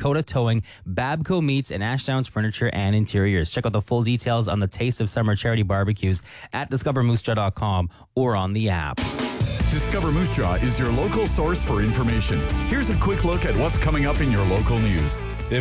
Dakota Towing, Babco Meats, and Ashdowns Furniture and Interiors. Check out the full details on the Taste of Summer charity barbecues at discovermoosejaw.com or on the app. Discover Moose Jaw is your local source for information. Here's a quick look at what's coming up in your local news.